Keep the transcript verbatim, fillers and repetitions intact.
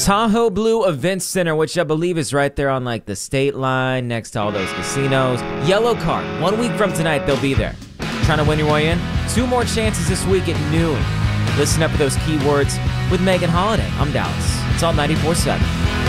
Tahoe Blue Event Center, which I believe is right there on like the state line next to all those casinos. Yellow Card, one week from tonight, they'll be there. Trying to win your way in? Two more chances this week at noon. Listen up for those keywords with Megan Holiday. I'm Dallas. It's all ninety-four seven.